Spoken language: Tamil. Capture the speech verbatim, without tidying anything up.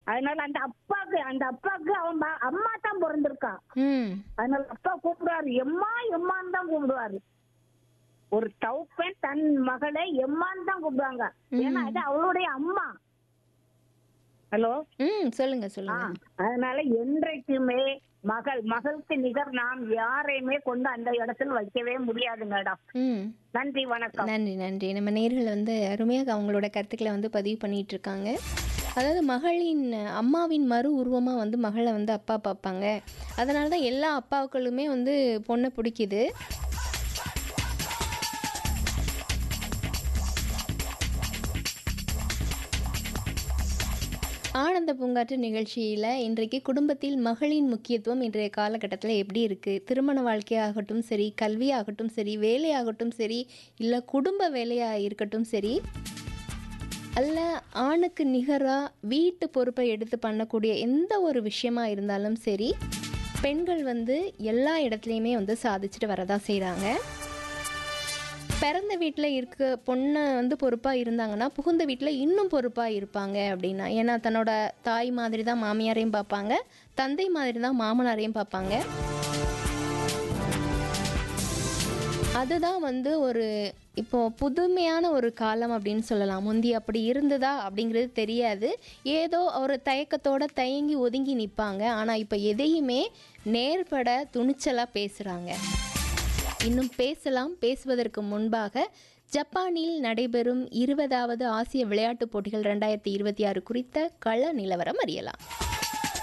அதனால அந்த அப்பாக்கு அந்த அப்பாக்கு அவன் ம- அம்மா தான் பிறந்திருக்கான். ம். அதனால அப்பா கூப்பிடுவாரு, எம்மா எம்மான்னு தான் கூப்பிடுவாரு. ஒரு தௌப்பன் தன் மகளை எம்மான்னு தான் கூப்பிடுவாங்க. ஏன்னா அது அவளுடைய அம்மா. ஹலோ. ம். சொல்லுங்க, ஆ, சொல்லுங்க. அதனால என்றைக்குமே மகள் மகளுக்கு நிகர் நாம் யாரையுமே கொண்டு அந்த இடத்துல வைக்கவே முடியாது மேடம். ம். நன்றி, வணக்கம். நன்றி, நன்றி. நம்ம நேயர்கள் வந்து அருமையாக அவங்களோட கருத்துக்களை வந்து பதிவு பண்ணிட்டு இருக்காங்க. அதாவது மகளின் அம்மாவின் மறு உருவமா வந்து மகளை வந்து அப்பா பார்ப்பாங்க. அதனால தான் எல்லா அப்பாக்களுமே வந்து பொண்ணை பிடிக்குது. ஆனந்த பூங்காற்று நிகழ்ச்சியில் இன்றைக்கு குடும்பத்தில் மகளின் முக்கியத்துவம் இன்றைய காலகட்டத்தில் எப்படி இருக்குது, திருமண வாழ்க்கையாகட்டும் சரி, கல்வியாகட்டும் சரி, வேலையாகட்டும் சரி, இல்லை குடும்ப வேலையாக இருக்கட்டும் சரி, அல்ல ஆணுக்கு நிகராக வீட்டு பொறுப்பை எடுத்து பண்ணக்கூடிய எந்த ஒரு விஷயமா இருந்தாலும் சரி, பெண்கள் வந்து எல்லா இடத்துலையுமே வந்து சாதிச்சுட்டு வரதான் செய்கிறாங்க. பிறந்த வீட்டில் இருக்க பொண்ணை வந்து பொறுப்பாக இருந்தாங்கன்னா புகுந்த வீட்டில் இன்னும் பொறுப்பாக இருப்பாங்க அப்படின்னா. ஏன்னா தன்னோட தாய் மாதிரி தான் மாமியாரையும் பார்ப்பாங்க, தந்தை மாதிரி தான் மாமனாரையும் பார்ப்பாங்க. அதுதான் வந்து ஒரு இப்போ புதுமையான ஒரு காலம் அப்படின்னு சொல்லலாம். முந்தி அப்படி இருந்ததா அப்படிங்கிறது தெரியாது. ஏதோ ஒரு தயக்கத்தோட தயங்கி ஒதுங்கி நிற்பாங்க. ஆனால் இப்போ எதையுமே நேர்பட துணிச்சலாக பேசுகிறாங்க. இன்னும் பேசலாம். பேசுவதற்கு முன்பாக ஜப்பானில் நடைபெறும் இருபதாவது ஆசிய விளையாட்டுப் போட்டிகள் ரெண்டாயிரத்தி இருபத்தி ஆறு குறித்த கள நிலவரம் அறியலாம்.